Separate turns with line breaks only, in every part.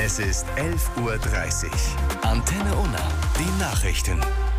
Es ist 11:30 Uhr. Antenne Unna, die Nachrichten.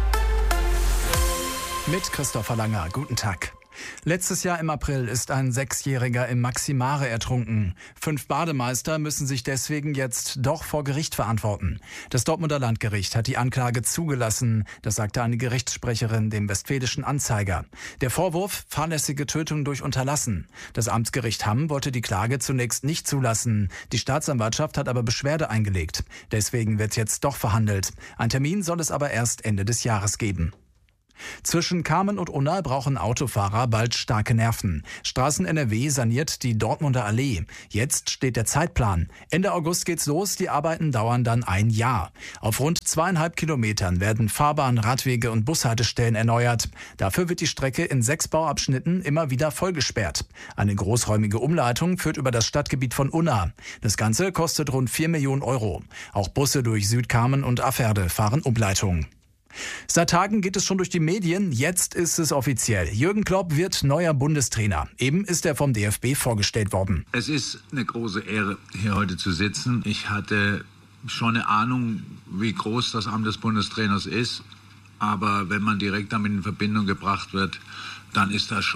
Mit Christopher Langer. Guten Tag. Letztes Jahr im April ist ein 6-Jähriger im Maximare ertrunken. 5 Bademeister müssen sich deswegen jetzt doch vor Gericht verantworten. Das Dortmunder Landgericht hat die Anklage zugelassen. Das sagte eine Gerichtssprecherin dem Westfälischen Anzeiger. Der Vorwurf: fahrlässige Tötung durch Unterlassen. Das Amtsgericht Hamm wollte die Klage zunächst nicht zulassen. Die Staatsanwaltschaft hat aber Beschwerde eingelegt. Deswegen wird jetzt doch verhandelt. Ein Termin soll es aber erst Ende des Jahres geben. Zwischen Kamen und Unna brauchen Autofahrer bald starke Nerven. Straßen NRW saniert die Dortmunder Allee. Jetzt steht der Zeitplan. Ende August geht's los, die Arbeiten dauern dann ein Jahr. Auf rund 2,5 Kilometern werden Fahrbahn, Radwege und Bushaltestellen erneuert. Dafür wird die Strecke in 6 Bauabschnitten immer wieder vollgesperrt. Eine großräumige Umleitung führt über das Stadtgebiet von Unna. Das Ganze kostet rund 4 Millionen Euro. Auch Busse durch Südkamen und Aferde fahren Umleitungen. Seit Tagen geht es schon durch die Medien. Jetzt ist es offiziell. Jürgen Klopp wird neuer Bundestrainer. Eben ist er vom DFB vorgestellt worden.
Es ist eine große Ehre, hier heute zu sitzen. Ich hatte schon eine Ahnung, wie groß das Amt des Bundestrainers ist. Aber wenn man direkt damit in Verbindung gebracht wird, dann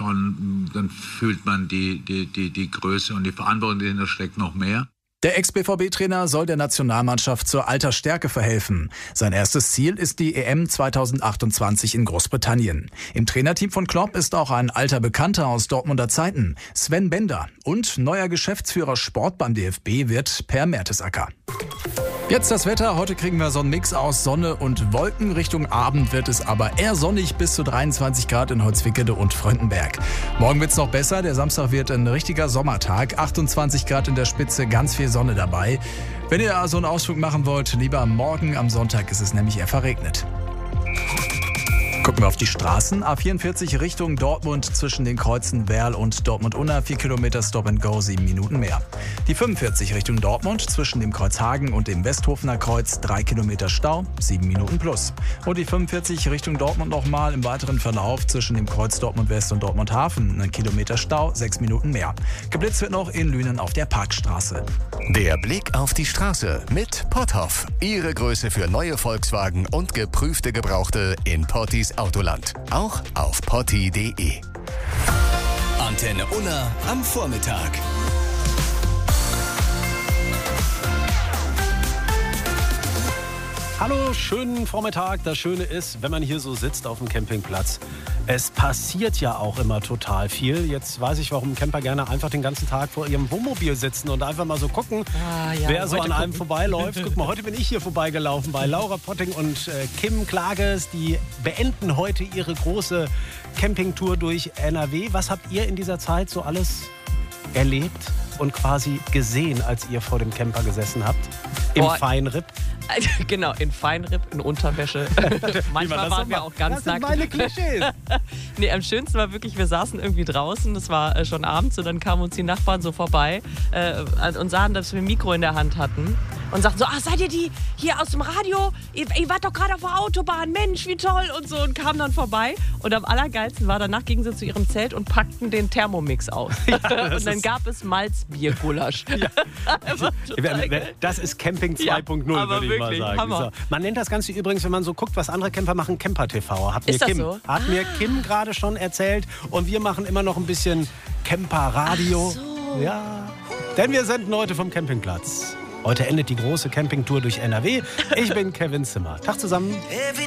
fühlt man die Größe und die Verantwortung, die dahinter steckt, noch mehr.
Der Ex-BVB-Trainer soll der Nationalmannschaft zur Altersstärke verhelfen. Sein erstes Ziel ist die EM 2028 in Großbritannien. Im Trainerteam von Klopp ist auch ein alter Bekannter aus Dortmunder Zeiten, Sven Bender. Und neuer Geschäftsführer Sport beim DFB wird Per Mertesacker. Jetzt das Wetter. Heute kriegen wir so einen Mix aus Sonne und Wolken. Richtung Abend wird es aber eher sonnig, bis zu 23 Grad in Holzwickede und Fröndenberg. Morgen wird's noch besser. Der Samstag wird ein richtiger Sommertag. 28 Grad in der Spitze, ganz viel Sonne dabei. Wenn ihr also einen Ausflug machen wollt, lieber morgen. Am Sonntag ist es nämlich eher verregnet. Gucken wir auf die Straßen. A44 Richtung Dortmund zwischen den Kreuzen Werl und Dortmund-Unna. 4 Kilometer Stop and Go, 7 Minuten mehr. Die 45 Richtung Dortmund zwischen dem Kreuz Hagen und dem Westhofener Kreuz. 3 Kilometer Stau, 7 Minuten plus. Und die 45 Richtung Dortmund nochmal im weiteren Verlauf zwischen dem Kreuz Dortmund West und Dortmund Hafen. 1 Kilometer Stau, 6 Minuten mehr. Geblitzt wird noch in Lünen auf der Parkstraße.
Der Blick auf die Straße mit Potthoff. Ihre Größe für neue Volkswagen und geprüfte Gebrauchte in Pottis Autoland. Auch auf potti.de. Antenne Unna am Vormittag.
Hallo, schönen Vormittag. Das Schöne ist, wenn man hier so sitzt auf dem Campingplatz, es passiert ja auch immer total viel. Jetzt weiß ich, warum Camper gerne einfach den ganzen Tag vor ihrem Wohnmobil sitzen und einfach mal so gucken, wer so an einem vorbeiläuft. Guck mal, heute bin ich hier vorbeigelaufen bei Laura Potting und Kim Klages. Die beenden heute ihre große Campingtour durch NRW. Was habt ihr in dieser Zeit so alles erlebt und quasi gesehen, als ihr vor dem Camper gesessen habt? Im Feinripp?
Genau, in Feinripp, in Unterwäsche. Manchmal waren wir auch ganz nackt.
Das sind meine Klischees.
Nee, am schönsten war wirklich, wir saßen irgendwie draußen, das war schon abends und dann kamen uns die Nachbarn so vorbei und sahen, dass wir ein Mikro in der Hand hatten und sagten so, seid ihr die hier aus dem Radio? Ihr wart doch gerade auf der Autobahn, Mensch, wie toll und so, und kamen dann vorbei. Und am allergeilsten war, danach gingen sie zu ihrem Zelt und packten den Thermomix aus. Ja, und dann gab es Malzbiergulasch. Ja.
Das ist Camping 2.0, würde ich mal sagen. So. Man nennt das Ganze übrigens, wenn man so guckt, was andere Camper machen, Camper-TV. Hat mir Kim gerade schon erzählt. Und wir machen immer noch ein bisschen Camper-Radio. So. Ja. Denn wir senden heute vom Campingplatz. Heute endet die große Campingtour durch NRW. Ich bin Kevin Zimmer. Tag zusammen.